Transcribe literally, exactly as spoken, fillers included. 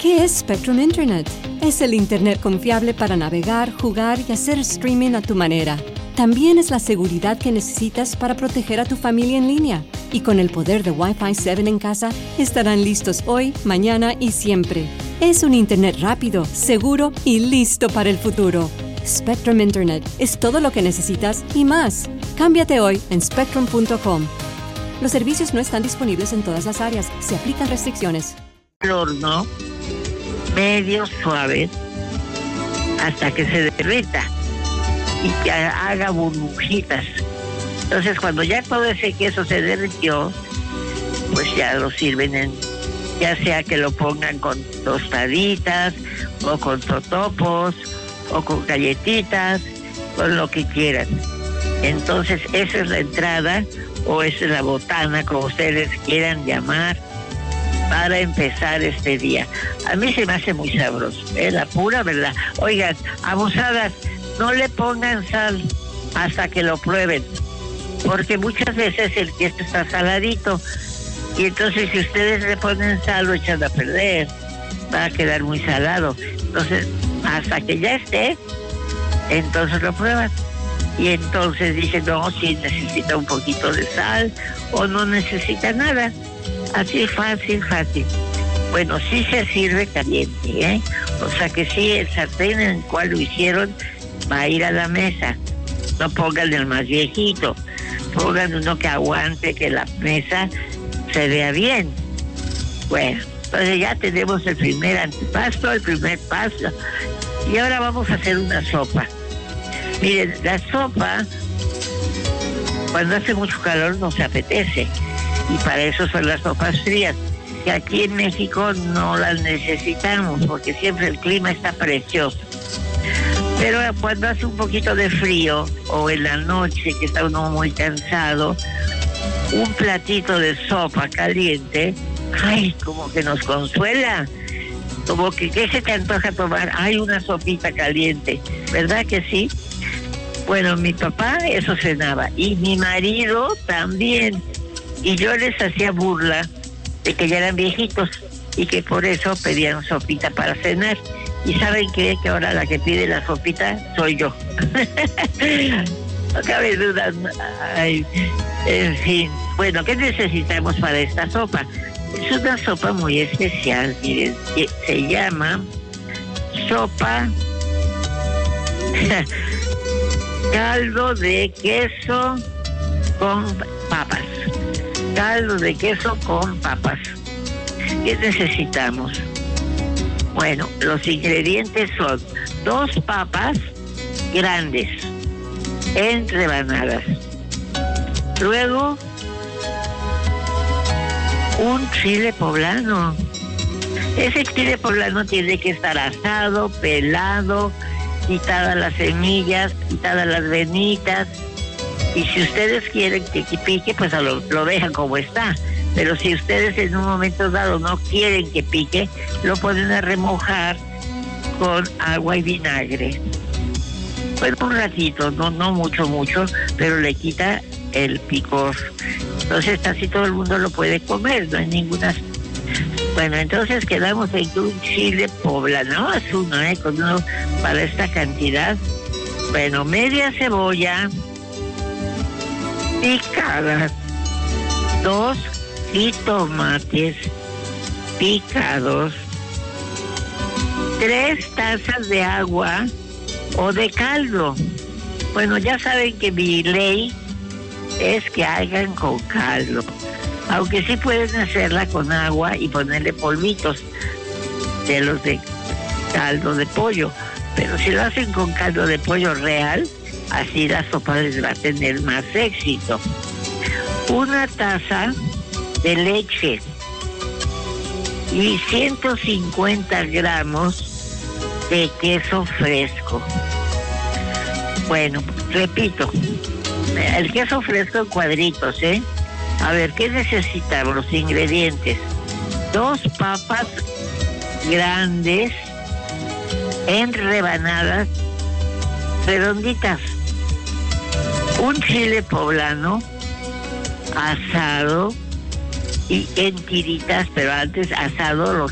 ¿Qué es Spectrum Internet? Es el Internet confiable para navegar, jugar y hacer streaming a tu manera. También es la seguridad que necesitas para proteger a tu familia en línea. Y con el poder de Wi-Fi siete en casa, estarán listos hoy, mañana y siempre. Es un Internet rápido, seguro y listo para el futuro. Spectrum Internet es todo lo que necesitas y más. Cámbiate hoy en spectrum punto com. Los servicios no están disponibles en todas las áreas. Se aplican restricciones. El horno medio suave hasta que se derrita y que haga burbujitas. Entonces, cuando ya todo ese queso se derritió, pues ya lo sirven en, ya sea que lo pongan con tostaditas o con totopos o con galletitas, con lo que quieran. Entonces, esa es la entrada o esa es la botana, como ustedes quieran llamar, para empezar este día. A mí se me hace muy sabroso, es la pura verdad. Oigan, abusadas, no le pongan sal hasta que lo prueben, porque muchas veces el queso está saladito y entonces si ustedes le ponen sal lo echan a perder, va a quedar muy salado. Entonces, hasta que ya esté, entonces lo prueban. Y entonces dicen, no, si necesita un poquito de sal o no necesita nada. Así fácil, fácil. Bueno, sí se sirve caliente, ¿eh? O sea que sí, el sartén en el cual lo hicieron va a ir a la mesa. No pongan el más viejito, pongan uno que aguante, que la mesa se vea bien. Bueno, entonces ya tenemos el primer antepasto, el primer paso. Y ahora vamos a hacer una sopa. Miren, la sopa, cuando hace mucho calor no se apetece. Y para eso son las sopas frías, que aquí en México no las necesitamos, porque siempre el clima está precioso. Pero cuando hace un poquito de frío, o en la noche que está uno muy cansado, un platito de sopa caliente, ay, como que nos consuela. Como que, ¿qué se te antoja tomar? Ay, una sopita caliente, ¿verdad que sí? Bueno, mi papá eso cenaba, y mi marido también. Y yo les hacía burla de que ya eran viejitos y que por eso pedían sopita para cenar. Y ¿saben qué? Que ahora la que pide la sopita soy yo. No cabe duda. Ay, en fin. Bueno, ¿qué necesitamos para esta sopa? Es una sopa muy especial, miren. Se llama sopa caldo de queso con papas. Caldo de queso con papas. ¿Qué necesitamos? Bueno, los ingredientes son dos papas grandes en rebanadas. Luego, un chile poblano. Ese chile poblano tiene que estar asado, pelado, quitadas las semillas, quitadas las venitas. Y si ustedes quieren que pique, pues lo, lo dejan como está. Pero si ustedes en un momento dado no quieren que pique, lo pueden a remojar con agua y vinagre. Bueno, un ratito, no, no mucho, mucho, pero le quita el picor. Entonces casi todo el mundo lo puede comer, no hay ninguna... Bueno, entonces quedamos en un chile poblano, es uno, ¿eh? Con uno para esta cantidad. Bueno, media cebolla picada, dos jitomates picados, tres tazas de agua o de caldo. Bueno, ya saben que mi ley es que hagan con caldo, aunque sí pueden hacerla con agua y ponerle polvitos de los de caldo de pollo, pero si lo hacen con caldo de pollo real, así la sopa les va a tener más éxito. Una taza de leche y ciento cincuenta gramos de queso fresco. Bueno, repito, el queso fresco en cuadritos, ¿eh? A ver, ¿qué necesitamos? Los ingredientes. Dos papas grandes en rebanadas redonditas. Un chile poblano asado y en tiritas, pero antes asado lo